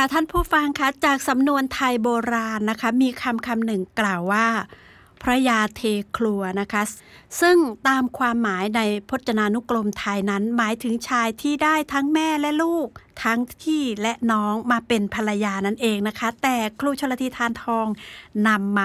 ค่ะท่านผู้ฟังคะจากสำนวนไทยโบราณนะคะมีคำหนึ่งกล่าวว่าพระยาเทครัวนะคะซึ่งตามความหมายในพจนานุกรมไทยนั้นหมายถึงชายที่ได้ทั้งแม่และลูกทั้งพี่และน้องมาเป็นภรรยานั่นเองนะคะแต่ครูชลธี ธารทองนำมา